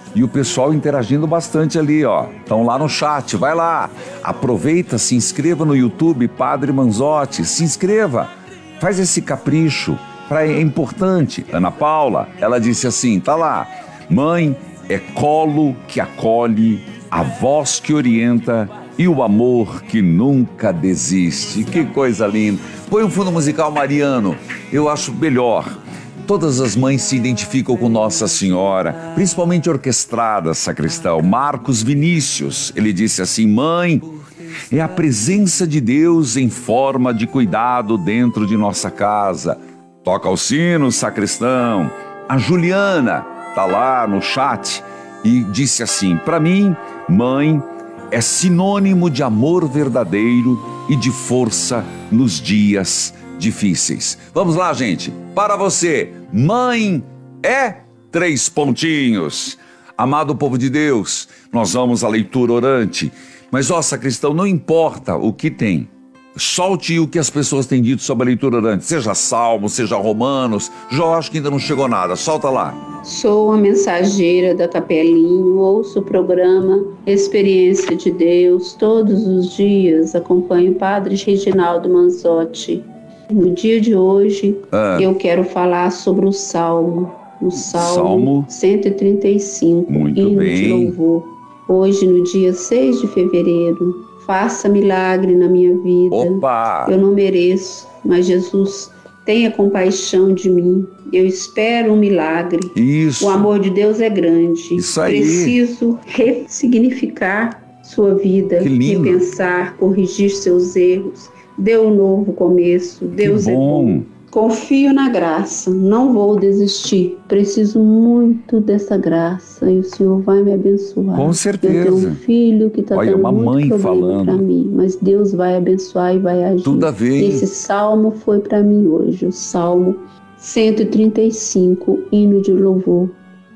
E o pessoal interagindo bastante ali, ó. Estão lá no chat, vai lá. Aproveita, se inscreva no YouTube, Padre Manzotti, se inscreva. Faz esse capricho, é importante. Ana Paula, ela disse assim, tá lá. Mãe é colo que acolhe, a voz que orienta e o amor que nunca desiste. Que coisa linda. Põe um fundo musical mariano, eu acho melhor. Todas as mães se identificam com Nossa Senhora, principalmente orquestradas, sacristão. Marcos Vinícius, ele disse assim, mãe, é a presença de Deus em forma de cuidado dentro de nossa casa. Toca o sino, sacristão. A Juliana está lá no chat e disse assim, para mim, mãe, é sinônimo de amor verdadeiro e de força nos dias difíceis. Vamos lá, gente. Para você, mãe é 3 pontinhos. Amado povo de Deus, nós vamos à leitura orante. Mas, ó, sacristão, não importa o que tem. Solte o que as pessoas têm dito sobre a leitura orante. Seja Salmos, seja Romanos. Jó, acho que ainda não chegou nada. Solta lá. Sou a mensageira da Capelinho, ouço o programa Experiência de Deus todos os dias. Acompanho o Padre Reginaldo Manzotti. No dia de hoje, eu quero falar sobre o Salmo. O Salmo 135, muito hino bem. de louvor. Hoje, no dia 6 de fevereiro, faça milagre na minha vida. Opa! Eu não mereço, mas Jesus, tenha compaixão de mim. Eu espero um milagre. Isso. O amor de Deus é grande. Isso aí. Preciso ressignificar sua vida, Que lindo. repensar, corrigir seus erros. Dê um novo começo. Deus é bom. Confio na graça, não vou desistir. Preciso muito dessa graça e o Senhor vai me abençoar. Com certeza. Eu tenho um filho que está dando uma mãe muito problema falando. para mim, mas Deus vai abençoar e vai agir. Tudo a ver. E esse salmo foi para mim hoje, o Salmo 135, hino de louvor.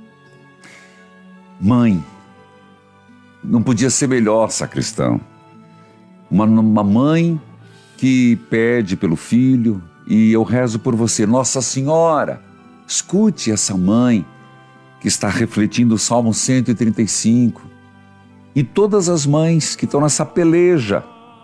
Mãe, não podia ser melhor, sacristão. Uma mãe que pede pelo filho, e eu rezo por você. Nossa Senhora, escute essa mãe que está refletindo o Salmo 135 e todas as mães que estão nessa peleja.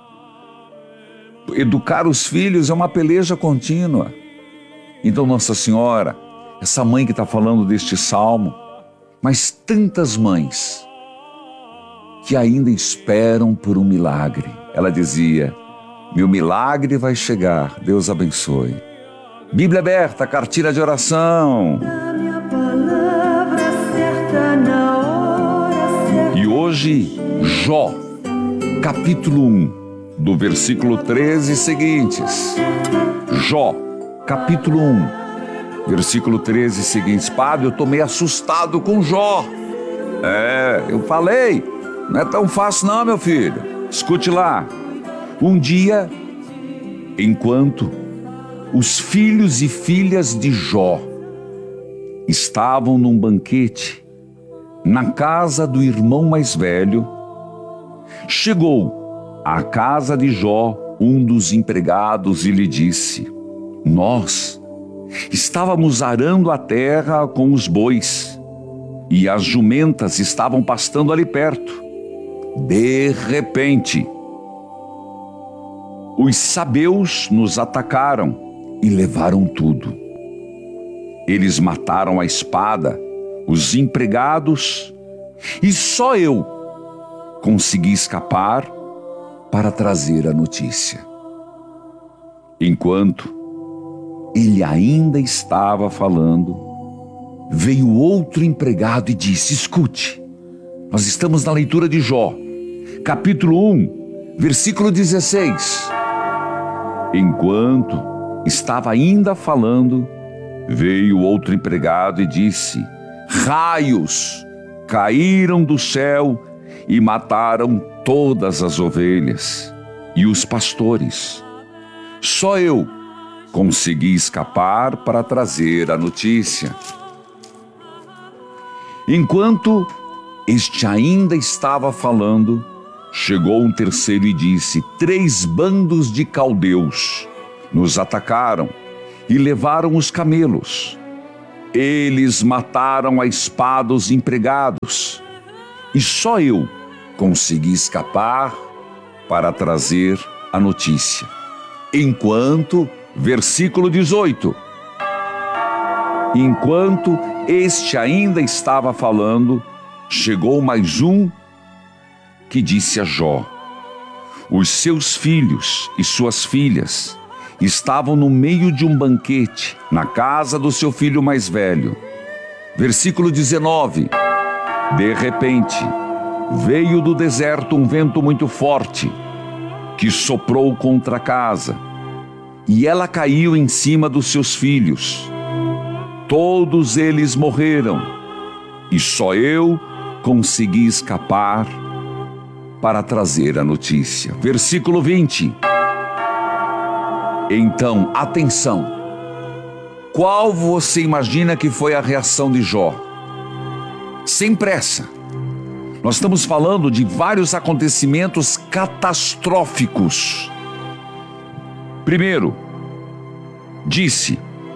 Educar os filhos é uma peleja contínua. Então, Nossa Senhora, essa mãe que está falando deste Salmo, mas tantas mães que ainda esperam por um milagre. Ela dizia, meu milagre vai chegar, Deus abençoe. Bíblia aberta, cartilha de oração. E hoje, Jó, capítulo 1, do versículo 13 e seguintes. Jó, capítulo 1, versículo 13 e seguintes. Padre, eu estou meio assustado com Jó. Eu falei, não é tão fácil não, meu filho. Escute lá. Um dia, enquanto os filhos e filhas de Jó estavam num banquete na casa do irmão mais velho, chegou à casa de Jó um dos empregados e lhe disse, nós estávamos arando a terra com os bois e as jumentas estavam pastando ali perto. De repente, os sabeus nos atacaram e levaram tudo. Eles mataram a espada, os empregados, e só eu consegui escapar para trazer a notícia. Enquanto ele ainda estava falando, veio outro empregado e disse, escute, nós estamos na leitura de Jó, capítulo 1, versículo 16. Enquanto estava ainda falando, veio outro empregado e disse, raios caíram do céu e mataram todas as ovelhas e os pastores. Só eu consegui escapar para trazer a notícia. Enquanto este ainda estava falando, chegou um terceiro e disse, 3 bandos de caldeus nos atacaram e levaram os camelos. Eles mataram a espada os empregados, e só eu consegui escapar para trazer a notícia. Enquanto, versículo 18, enquanto este ainda estava falando, chegou mais um que disse a Jó: os seus filhos e suas filhas estavam no meio de um banquete, na casa do seu filho mais velho. Versículo 19. De repente, veio do deserto um vento muito forte, que soprou contra a casa, e ela caiu em cima dos seus filhos. Todos eles morreram, e só eu consegui escapar para trazer a notícia. Versículo 20. Então, atenção, qual você imagina que foi a reação de Jó? Sem pressa. Nós estamos falando de vários acontecimentos catastróficos. Primeiro, disse: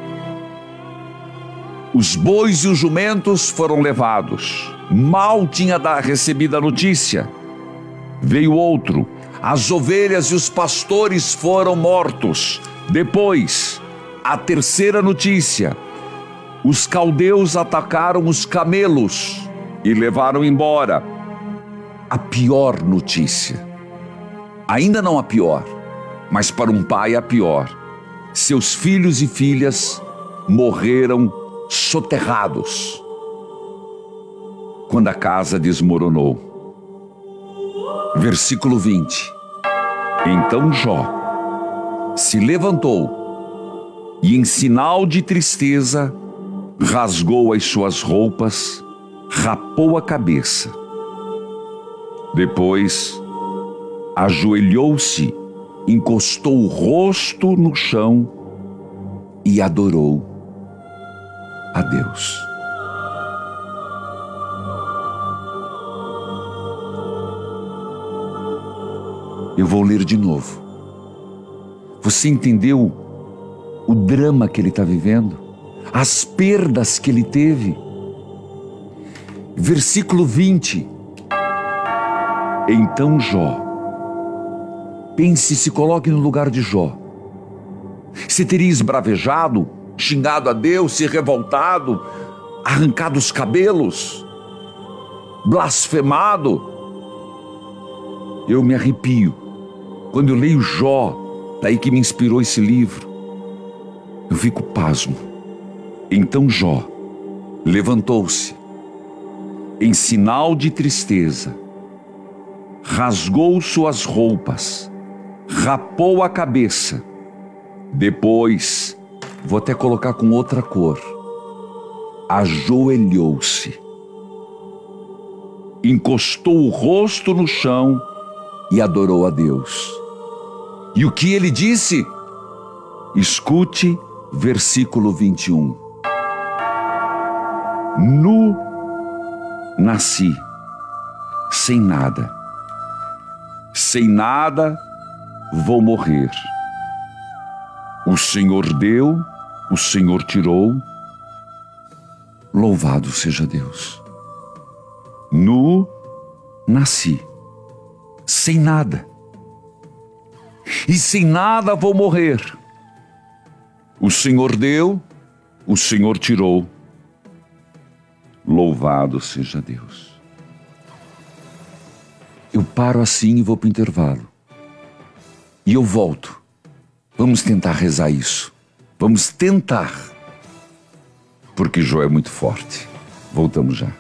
os bois e os jumentos foram levados. Mal tinha recebido a notícia. Veio outro: as ovelhas e os pastores foram mortos. Depois, a terceira notícia: os caldeus atacaram os camelos e levaram embora. A pior notícia, ainda não a pior, mas para um pai a pior: seus filhos e filhas morreram soterrados quando a casa desmoronou. Versículo 20. Então Jó se levantou e, em sinal de tristeza, rasgou as suas roupas, rapou a cabeça. Depois, ajoelhou-se, encostou o rosto no chão e adorou a Deus. Eu vou ler de novo. Você entendeu o drama que ele está vivendo? As perdas que ele teve? Versículo 20. Então Jó, pense, se coloque no lugar de Jó. Você teria esbravejado, xingado a Deus, se revoltado, arrancado os cabelos, blasfemado? Eu me arrepio quando eu leio Jó, daí que me inspirou esse livro. Eu fico pasmo. Então Jó levantou-se, em sinal de tristeza, rasgou suas roupas, rapou a cabeça. Depois, vou até colocar com outra cor, ajoelhou-se, encostou o rosto no chão e adorou a Deus. E o que ele disse? Escute versículo 21. Nu nasci, sem nada vou morrer. O Senhor deu, o Senhor tirou, louvado seja Deus. Nu nasci, sem nada, e sem nada vou morrer. O Senhor deu, o Senhor tirou, louvado seja Deus. Eu paro assim e vou para o intervalo. E eu volto. Vamos tentar rezar isso. Vamos tentar. Porque Jó é muito forte. Voltamos já.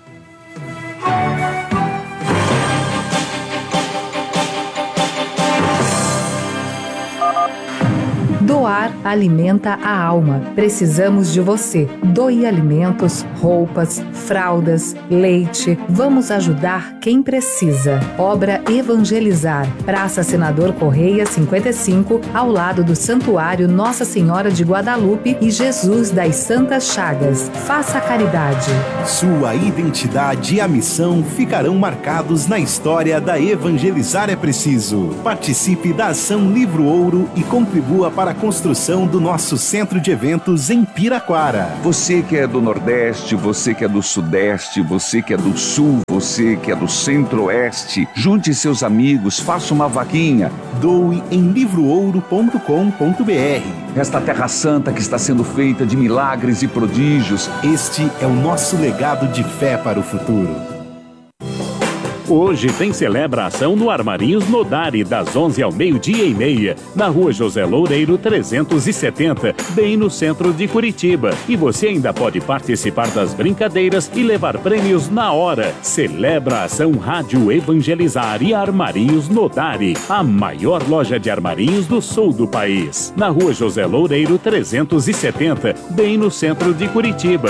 Doar alimenta a alma. Precisamos de você. Doe alimentos, roupas, fraldas, leite. Vamos ajudar quem precisa. Obra Evangelizar. Praça Senador Correia 55, ao lado do Santuário Nossa Senhora de Guadalupe e Jesus das Santas Chagas. Faça a caridade. Sua identidade e a missão ficarão marcados na história da Evangelizar é Preciso. Participe da ação Livro Ouro e contribua para a construção construção do nosso centro de eventos em Piraquara. Você que é do Nordeste, você que é do Sudeste, você que é do Sul, você que é do Centro-Oeste, junte seus amigos, faça uma vaquinha. Doe em livroouro.com.br. Esta Terra Santa que está sendo feita de milagres e prodígios. Este é o nosso legado de fé para o futuro. Hoje tem celebração no Armarinhos Nodari, das 11 ao 12:30, na Rua José Loureiro 370, bem no centro de Curitiba. E você ainda pode participar das brincadeiras e levar prêmios na hora. Celebra a ação Rádio Evangelizar e Armarinhos Nodari, a maior loja de armarinhos do sul do país. Na Rua José Loureiro 370, bem no centro de Curitiba.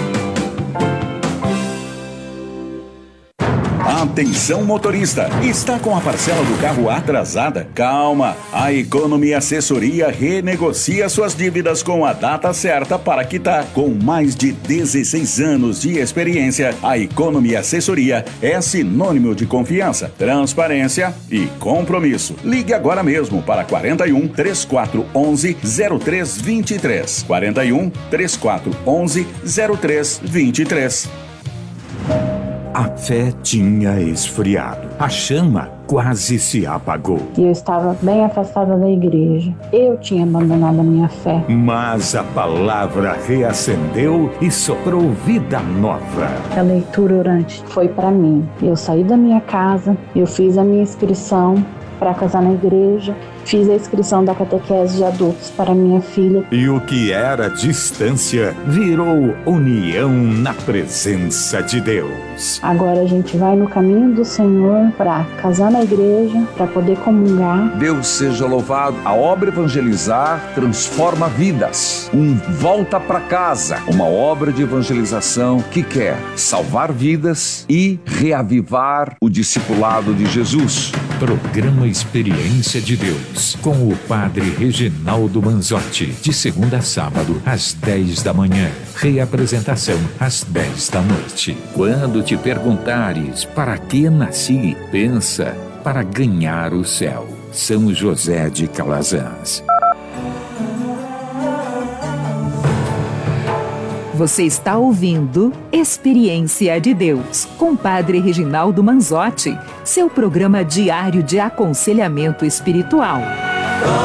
Atenção motorista, está com a parcela do carro atrasada? Calma, a Economy Assessoria renegocia suas dívidas com a data certa para quitar. Com mais de 16 anos de experiência, a Economy Assessoria é sinônimo de confiança, transparência e compromisso. Ligue agora mesmo para 41 3411 0323. 41 3411 0323. A fé tinha esfriado. A chama quase se apagou. Eu estava bem afastada da igreja. Eu tinha abandonado a minha fé. Mas a palavra reacendeu e soprou vida nova. A leitura orante foi para mim. Eu saí da minha casa, eu fiz a minha inscrição para casar na igreja, fiz a inscrição da catequese de adultos para minha filha. E o que era distância virou união na presença de Deus. Agora a gente vai no caminho do Senhor para casar na igreja, para poder comungar. Deus seja louvado. A obra Evangelizar transforma vidas. Volta para casa. Uma obra de evangelização que quer salvar vidas e reavivar o discipulado de Jesus. Programa Experiência de Deus, com o Padre Reginaldo Manzotti, de segunda a sábado, às 10 da manhã. Reapresentação, às 10 da noite. Quando te perguntares para que nasci, pensa, para ganhar o céu. São José de Calazans. Você está ouvindo Experiência de Deus, com Padre Reginaldo Manzotti, seu programa diário de aconselhamento espiritual.